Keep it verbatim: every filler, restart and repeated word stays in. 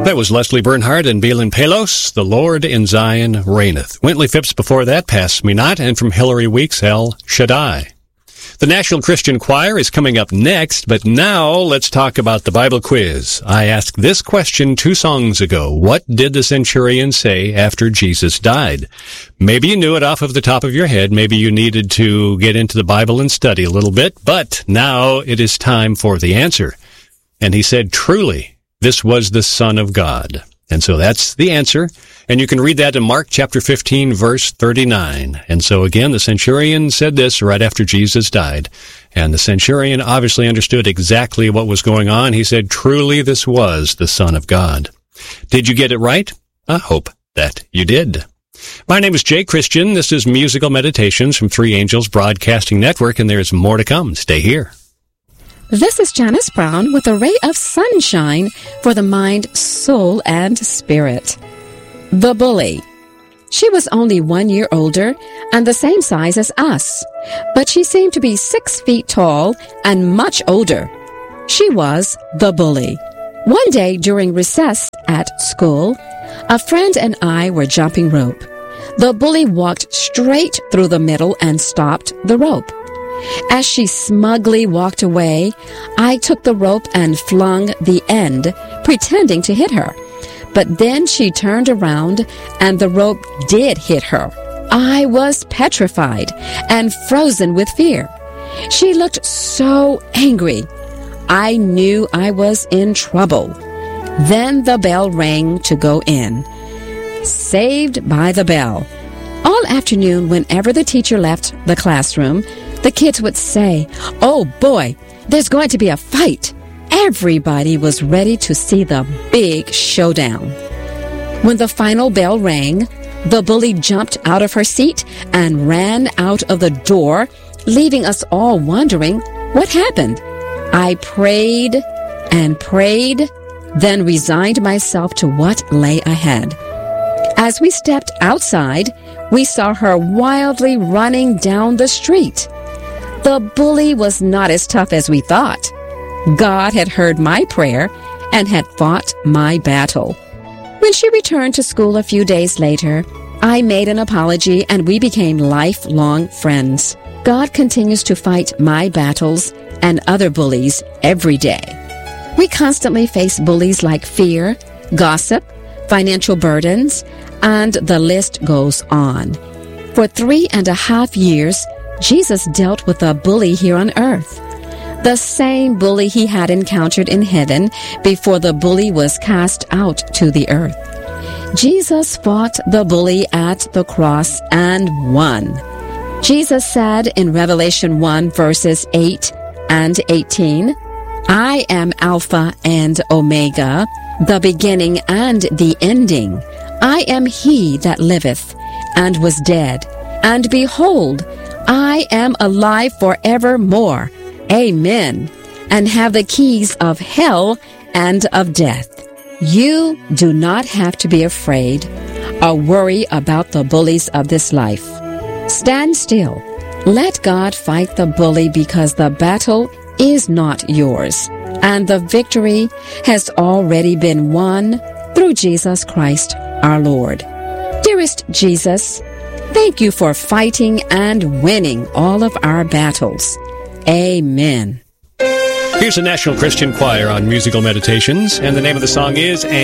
That was Leslie Bernhardt and Belen Palos, The Lord in Zion Reigneth. Wintley Phipps before that, Pass Me Not, and from Hillary Weeks, El Shaddai. The National Christian Choir is coming up next, but now let's talk about the Bible quiz. I asked this question two songs ago. What did the centurion say after Jesus died? Maybe you knew it off of the top of your head. Maybe you needed to get into the Bible and study a little bit, but now it is time for the answer. And he said, truly, this was the Son of God. And so that's the answer. And you can read that in Mark chapter fifteen, verse thirty-nine. And so again, the centurion said this right after Jesus died. And the centurion obviously understood exactly what was going on. He said, truly, this was the Son of God. Did you get it right? I hope that you did. My name is Jay Christian. This is Musical Meditations from Three Angels Broadcasting Network, and there's more to come. Stay here. This is Janice Brown with a ray of sunshine for the mind, soul, and spirit. The Bully. She was only one year older and the same size as us, but she seemed to be six feet tall and much older. She was the Bully. One day during recess at school, a friend and I were jumping rope. The Bully walked straight through the middle and stopped the rope. As she smugly walked away, I took the rope and flung the end, pretending to hit her. But then she turned around and the rope did hit her. I was petrified and frozen with fear. She looked so angry. I knew I was in trouble. Then the bell rang to go in. Saved by the bell. All afternoon, whenever the teacher left the classroom, the kids would say, "Oh boy, there's going to be a fight." Everybody was ready to see the big showdown. When the final bell rang, the Bully jumped out of her seat and ran out of the door, leaving us all wondering what happened. I prayed and prayed, then resigned myself to what lay ahead. As we stepped outside, we saw her wildly running down the street. The Bully was not as tough as we thought. God had heard my prayer and had fought my battle. When she returned to school a few days later, I made an apology and we became lifelong friends. God continues to fight my battles and other bullies every day. We constantly face bullies like fear, gossip, financial burdens, and the list goes on. For three and a half years, Jesus dealt with a bully here on earth. The same bully he had encountered in heaven before the bully was cast out to the earth. Jesus fought the bully at the cross and won. Jesus said in Revelation one, verses eight and eighteen, "I am Alpha and Omega, the beginning and the ending. I am he that liveth and was dead, and behold, I am alive forevermore. Amen. And have the keys of hell and of death." You do not have to be afraid or worry about the bullies of this life. Stand still. Let God fight the bully because the battle is not yours, and the victory has already been won through Jesus Christ our Lord. Dearest Jesus, thank you for fighting and winning all of our battles. Amen. Here's the National Christian Choir on Musical Meditations, and the name of the song is